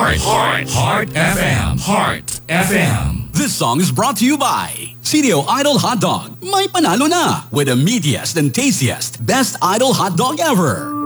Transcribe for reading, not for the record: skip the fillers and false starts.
Heart FM. Heart FM. This song is brought to you by CDO Idol Hot Dog. May panalo na with the meatiest and tastiest best Idol Hot Dog ever.